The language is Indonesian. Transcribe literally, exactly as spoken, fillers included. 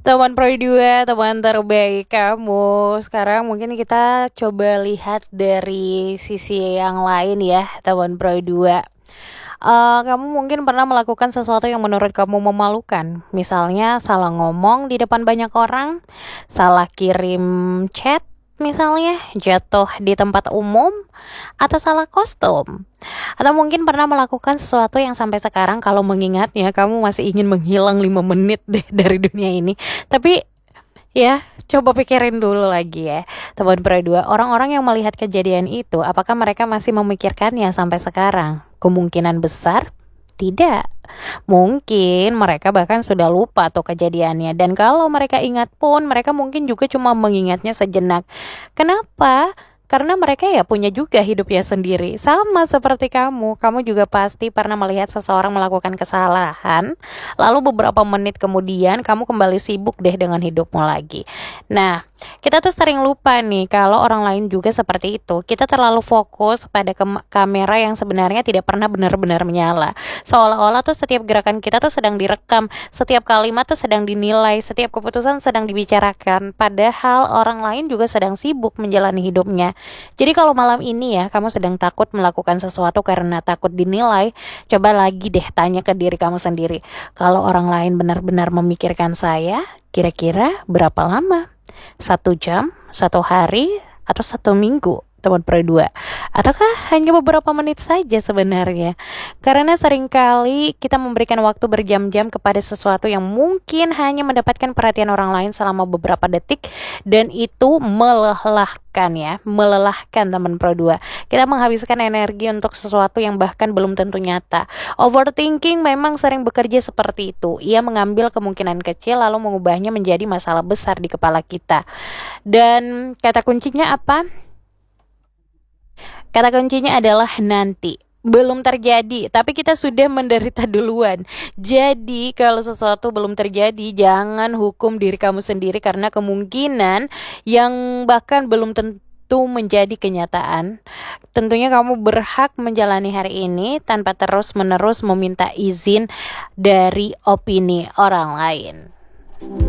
Teman Pro dua, teman terbaik kamu. Sekarang mungkin kita coba lihat dari sisi yang lain ya, teman Pro dua. Eh, kamu mungkin pernah melakukan sesuatu yang menurut kamu memalukan. Misalnya salah ngomong di depan banyak orang, salah kirim chat, misalnya jatuh di tempat umum, atau salah kostum. Atau mungkin pernah melakukan sesuatu yang sampai sekarang kalau mengingatnya kamu masih ingin menghilang lima menit deh dari dunia ini. Tapi ya, coba pikirin dulu lagi ya, teman Pro dua. Orang-orang yang melihat kejadian itu, apakah mereka masih memikirkannya sampai sekarang? Kemungkinan besar tidak. Mungkin mereka bahkan sudah lupa tuh kejadiannya. Dan kalau mereka ingat pun, mereka mungkin juga cuma mengingatnya sejenak. Kenapa? Karena mereka ya punya juga hidupnya sendiri. Sama seperti kamu. Kamu juga pasti pernah melihat seseorang melakukan kesalahan, lalu beberapa menit kemudian kamu kembali sibuk deh dengan hidupmu lagi. Nah, kita tuh sering lupa nih kalau orang lain juga seperti itu. Kita terlalu fokus pada ke- kamera yang sebenarnya tidak pernah benar-benar menyala. Seolah-olah tuh setiap gerakan kita tuh sedang direkam, setiap kalimat tuh sedang dinilai, setiap keputusan sedang dibicarakan. Padahal orang lain juga sedang sibuk menjalani hidupnya. Jadi kalau malam ini ya kamu sedang takut melakukan sesuatu karena takut dinilai, coba lagi deh tanya ke diri kamu sendiri. Kalau orang lain benar-benar memikirkan saya, kira-kira berapa lama? Satu jam, satu hari, atau satu minggu, teman Pro dua? Ataukah hanya beberapa menit saja sebenarnya? Karena seringkali kita memberikan waktu berjam-jam kepada sesuatu yang mungkin hanya mendapatkan perhatian orang lain selama beberapa detik, dan itu melelahkan ya, melelahkan teman Pro dua. Kita menghabiskan energi untuk sesuatu yang bahkan belum tentu nyata. Overthinking memang sering bekerja seperti itu. Ia mengambil kemungkinan kecil lalu mengubahnya menjadi masalah besar di kepala kita. Dan kata kuncinya apa? Kata kuncinya adalah nanti. Belum terjadi, tapi kita sudah menderita duluan. Jadi kalau sesuatu belum terjadi, jangan hukum diri kamu sendiri karena kemungkinan yang bahkan belum tentu menjadi kenyataan. Tentunya kamu berhak menjalani hari ini tanpa terus-menerus meminta izin dari opini orang lain.